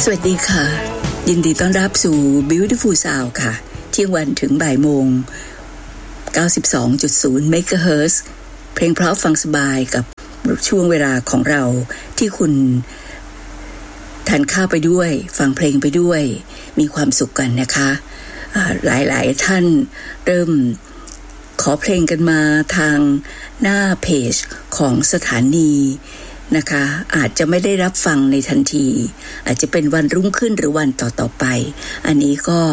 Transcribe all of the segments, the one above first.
สวัสดีค่ะยินดีต้อนรับสู่ Beautiful Sound ค่ะเที่ยงวันถึงบ่ายโมง 92.0 MHz เพลงเพราะฟังสบายกับช่วงเวลาของเราที่คุณทานข้าวไปด้วยฟังเพลงไปด้วยมีความสุขกันนะคะหลายๆท่านเริ่มขอเพลงกันมาทางหน้าเพจของสถานีนะคะอาจจะไม่ได้รับฟังในทันทีอาจจะเป็นวันรุ่งขึ้นหรือวันต่อๆไปอันนี้ก็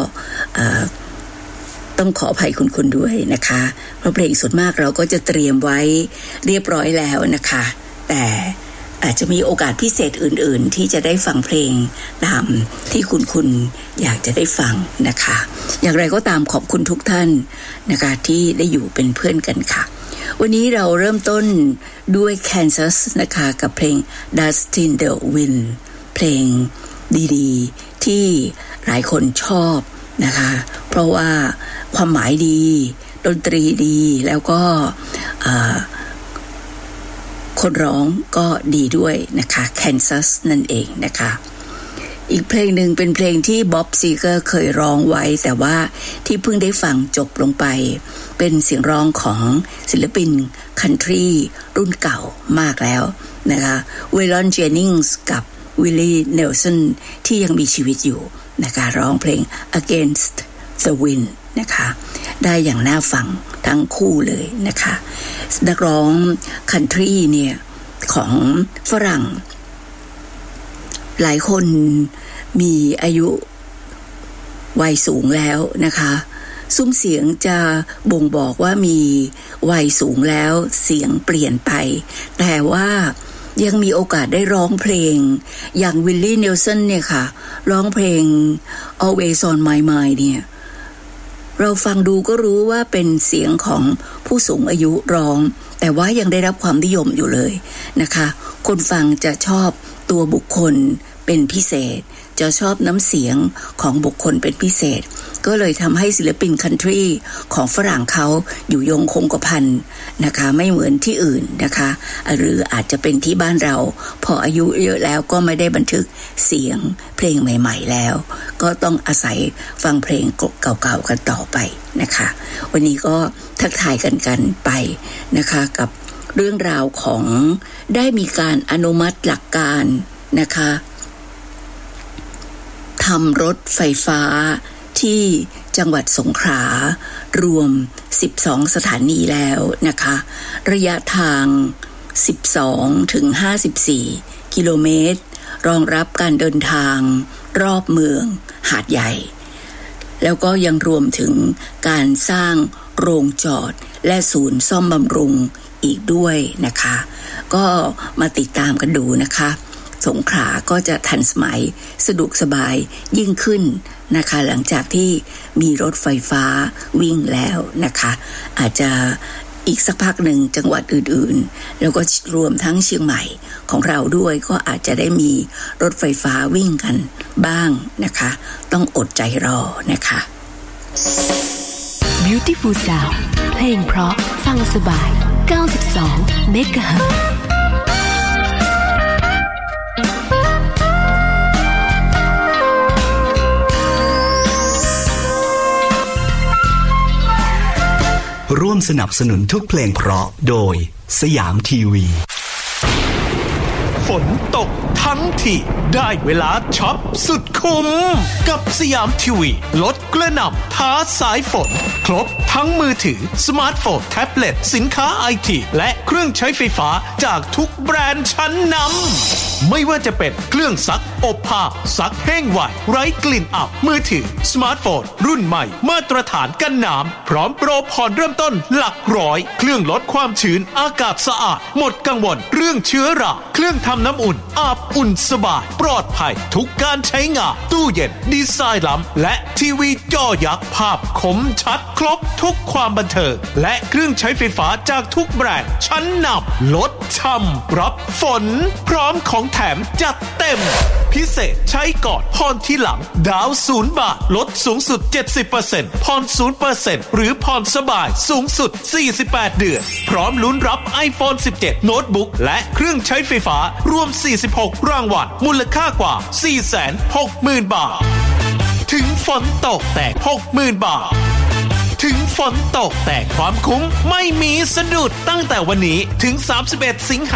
ต้องขออภัยคุณด้วยนะคะเพราะเพลงส่วนมากเราก็จะเตรียมไว้เรียบร้อยแล้วนะคะแต่อาจจะมีโอกาสพิเศษอื่นๆที่จะได้ฟังเพลงตามที่คุณอยากจะได้ฟังนะคะอย่างไรก็ตามขอบคุณทุกท่านนะคะที่ได้อยู่เป็นเพื่อนกันค่ะวันนี้เราเริ่มต้นด้วย Kansas นะคะกับเพลง Dust in the Wind เพลงดีๆที่หลายคนชอบนะคะเพราะว่าความหมายดีดนตรีดีแล้วก็คนร้องก็ดีด้วยนะคะ Kansas นั่นเองนะคะอีกเพลงหนึ่งเป็นเพลงที่บ๊อบซีเกอร์เคยร้องไว้แต่ว่าที่เพิ่งได้ฟังจบลงไปเป็นเสียงร้องของศิลปินคันทรีรุ่นเก่ามากแล้วนะคะเวลอนเจนิงส์กับวิลลี่เนลสันที่ยังมีชีวิตอยู่นะคะร้องเพลง Against the Wind นะคะได้อย่างน่าฟังทั้งคู่เลยนะคะนักร้องคันทรีเนี่ยของฝรั่งหลายคนมีอายุวัยสูงแล้วนะคะซุ้มเสียงจะบ่งบอกว่ามีวัยสูงแล้วเสียงเปลี่ยนไปแต่ว่ายังมีโอกาสได้ร้องเพลงอย่างวิลลี่เนลสันเนี่ยค่ะร้องเพลง Always on My Mind เนี่ยเราฟังดูก็รู้ว่าเป็นเสียงของผู้สูงอายุร้องแต่ว่ายังได้รับความนิยมอยู่เลยนะคะคนฟังจะชอบตัวบุคคลเป็นพิเศษจะชอบน้ำเสียงของบุคคลเป็นพิเศษก็เลยทำให้ศิลปินคันทรีของฝรั่งเขาอยู่ยงคงกระพันนะคะไม่เหมือนที่อื่นนะคะหรืออาจจะเป็นที่บ้านเราพออายุเยอะแล้วก็ไม่ได้บันทึกเสียงเพลงใหม่ๆแล้วก็ต้องอาศัยฟังเพลงเก่าๆกันต่อไปนะคะวันนี้ก็ทักทายกันไปนะคะกับเรื่องราวของได้มีการอนุมัติหลักการนะคะทำรถไฟฟ้าที่จังหวัดสงขลารวม12สถานีแล้วนะคะระยะทาง12ถึง54กิโลเมตรรองรับการเดินทางรอบเมืองหาดใหญ่แล้วก็ยังรวมถึงการสร้างโรงจอดและศูนย์ซ่อมบำรุงอีกด้วยนะคะก็มาติดตามกันดูนะคะสงขลาก็จะทันสมัยสะดวกสบายยิ่งขึ้นนะคะหลังจากที่มีรถไฟฟ้าวิ่งแล้วนะคะอาจจะอีกสักพักหนึ่งจังหวัดอื่นๆแล้วก็รวมทั้งเชียงใหม่ของเราด้วยก็อาจจะได้มีรถไฟฟ้าวิ่งกันบ้างนะคะต้องอดใจรอนะคะ Beautiful Sound เพลงเพราะฟังสบาย92 MHz ร่วมสนับสนุนทุกเพลงเพราะโดยสยามทีวีฝนตกทั้งทีได้เวลาช็อปสุดคุ้มกับสยามทีวีลดกระหน่ำท้าสายฝนครบทั้งมือถือสมาร์ทโฟนแท็บเล็ตสินค้าไอทีและเครื่องใช้ไฟฟ้าจากทุกแบรนด์ชั้นนำไม่ว่าจะเป็นเครื่องซักอบผ้าซักแห้งไวไร้กลิ่นอับมือถือสมาร์ทโฟนรุ่นใหม่มาตรฐานกันน้ำพร้อมโปรผ่อนเริ่มต้นหลักร้อยเครื่องลดความชื้นอากาศสะอาดหมดกังวลเรื่องเชื้อราเครื่องทำน้ำอุ่นอาบอุ่นสบายปลอดภัยทุกการใช้งานตู้เย็นดีไซน์ล้ำและทีวีจอยักษ์ภาพคมชัดครบทุกความบันเทิงและเครื่องใช้ไฟฟ้าจากทุกแบรนด์ชั้นนำลดช่ำรับฝนพร้อมของแถมจัดเต็มพิเศษใช้ก่อนผ่อนที่หลังดาว0 บาทลดสูงสุด 70% ผ่อน 0% หรือผ่อนสบายสูงสุด48เดือนพร้อมลุ้นรับ iPhone 17 โน้ตบุ๊กและเครื่องใช้ไฟฟ้ารวม46รางวัลมูลค่ากว่า 460,000 บาทถึงฝนตกแต่ 60,000 บาทถึงฝนตกแต่ความคุ้มไม่มีสะดุดตั้งแต่วันนี้ถึง31 สิงหา